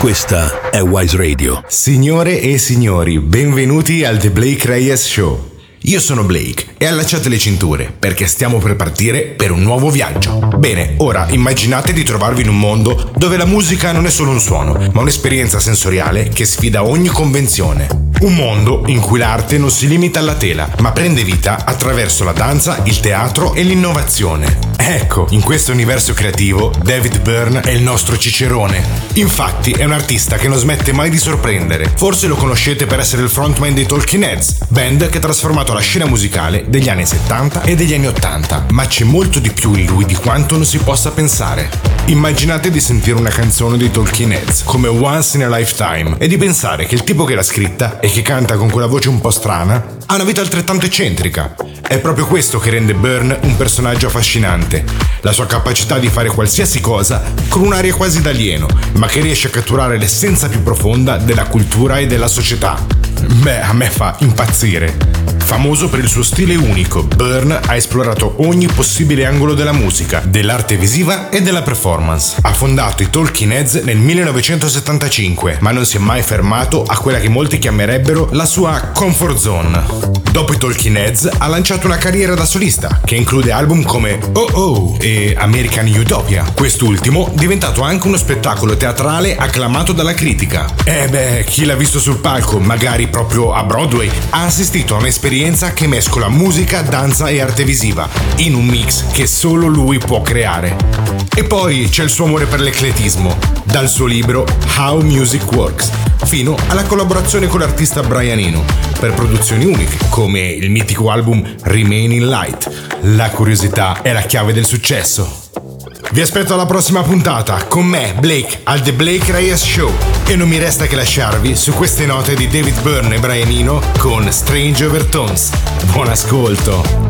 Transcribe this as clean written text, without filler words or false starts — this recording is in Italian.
Questa è Wise Radio. Signore e signori, benvenuti al The Blake Reyes Show. Io sono Blake e allacciate le cinture perché stiamo per partire per un nuovo viaggio. Bene, ora immaginate di trovarvi in un mondo dove la musica non è solo un suono, ma un'esperienza sensoriale che sfida ogni convenzione. Un mondo in cui l'arte non si limita alla tela, ma prende vita attraverso la danza, il teatro e l'innovazione. Ecco, in questo universo creativo, David Byrne è il nostro cicerone. Infatti, è un artista che non smette mai di sorprendere. Forse lo conoscete per essere il frontman dei Talking Heads, band che ha trasformato la scena musicale degli anni 70 e degli anni 80. Ma c'è molto di più in lui di quanto non si possa pensare. Immaginate di sentire una canzone dei Talking Heads come Once in a Lifetime e di pensare che il tipo che l'ha scritta e che canta con quella voce un po' strana ha una vita altrettanto eccentrica. È proprio questo che rende Byrne un personaggio affascinante, la sua capacità di fare qualsiasi cosa con un'aria quasi d'alieno, ma che riesce a catturare l'essenza più profonda della cultura e della società. Beh, a me fa impazzire. Famoso per il suo stile unico, Byrne ha esplorato ogni possibile angolo della musica, dell'arte visiva e della performance. Ha fondato i Talking Heads nel 1975, ma non si è mai fermato a quella che molti chiamerebbero la sua comfort zone. Dopo i Talking Heads ha lanciato una carriera da solista, che include album come Oh Oh e American Utopia. Quest'ultimo diventato anche uno spettacolo teatrale acclamato dalla critica. Chi l'ha visto sul palco, magari proprio a Broadway, ha assistito a un'esperienza che mescola musica, danza e arte visiva in un mix che solo lui può creare. E poi c'è il suo amore per l'ecletismo, dal suo libro How Music Works fino alla collaborazione con l'artista Brian Eno per produzioni uniche come il mitico album Remain in Light. La curiosità è la chiave del successo. Vi aspetto alla prossima puntata con me, Blake, al The Blake Reyes Show. E non mi resta che lasciarvi su queste note di David Byrne e Brian Eno con Strange Overtones. Buon ascolto!